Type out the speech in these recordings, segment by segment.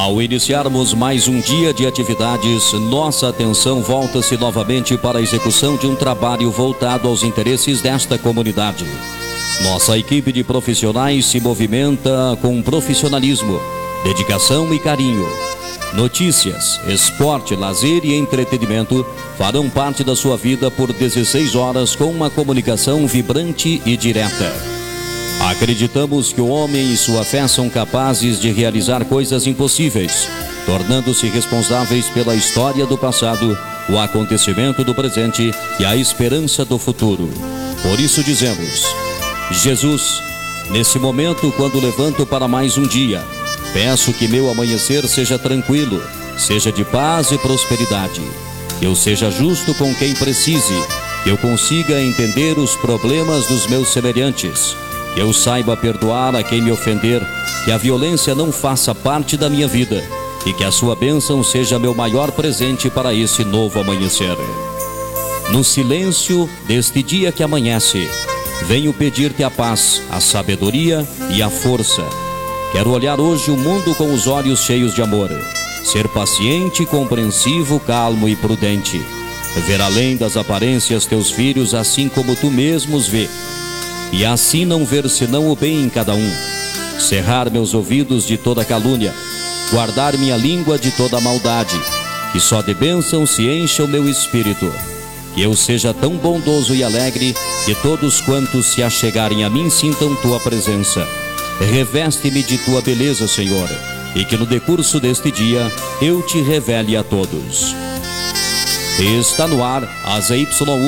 Ao iniciarmos mais um dia de atividades, nossa atenção volta-se novamente para a execução de um trabalho voltado aos interesses desta comunidade. Nossa equipe de profissionais se movimenta com profissionalismo, dedicação e carinho. Notícias, esporte, lazer e entretenimento farão parte da sua vida por 16 horas com uma comunicação vibrante e direta. Acreditamos que o homem e sua fé são capazes de realizar coisas impossíveis, tornando-se responsáveis pela história do passado, o acontecimento do presente e a esperança do futuro. Por isso dizemos: Jesus, nesse momento, quando levanto para mais um dia, peço que meu amanhecer seja tranquilo, seja de paz e prosperidade, que eu seja justo com quem precise, que eu consiga entender os problemas dos meus semelhantes, que eu saiba perdoar a quem me ofender, que a violência não faça parte da minha vida e que a sua bênção seja meu maior presente para esse novo amanhecer. No silêncio deste dia que amanhece, venho pedir-te a paz, a sabedoria e a força. Quero olhar hoje o mundo com os olhos cheios de amor, ser paciente, compreensivo, calmo e prudente, ver além das aparências teus filhos assim como tu mesmo os vê, e assim não ver senão o bem em cada um, cerrar meus ouvidos de toda calúnia, guardar minha língua de toda maldade, que só de bênção se encha o meu espírito, que eu seja tão bondoso e alegre que todos quantos se achegarem a mim sintam tua presença. Reveste-me de tua beleza, Senhor, e que no decurso deste dia eu te revele a todos. Está no ar a ZYU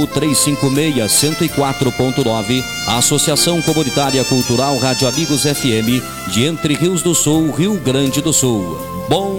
356 104.9, a Associação Comunitária Cultural Rádio Amigos FM de Entre Rios do Sul, Rio Grande do Sul. Bom